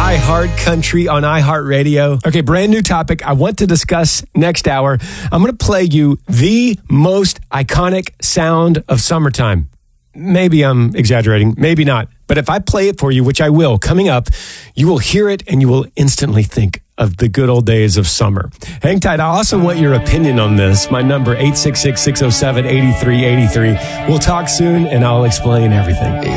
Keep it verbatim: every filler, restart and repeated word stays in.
iHeart Country on iHeartRadio. Okay, brand new topic I want to discuss next hour. I'm going to play you the most iconic sound of summertime. Maybe I'm exaggerating, maybe not. But if I play it for you, which I will, coming up, you will hear it and you will instantly think of the good old days of summer. Hang tight. I also want your opinion on this. My number, eight six six, six oh seven, eight three eight three. We'll talk soon and I'll explain everything.